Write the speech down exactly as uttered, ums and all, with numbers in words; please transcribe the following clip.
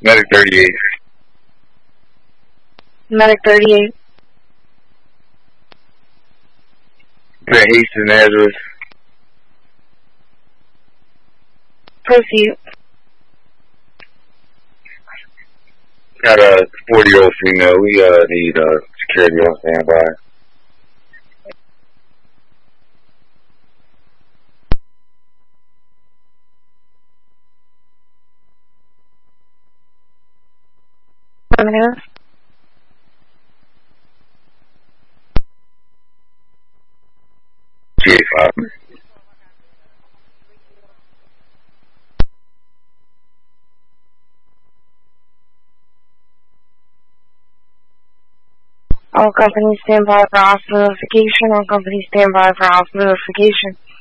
Medic thirty-eight. Medic thirty-eight. Saint Eastern Nazareth. Proceed. Got a forty-year-old female. We uh need uh security on standby. Affirmative. G five. All companies stand by for hospital notification. All companies stand by for hospital notification.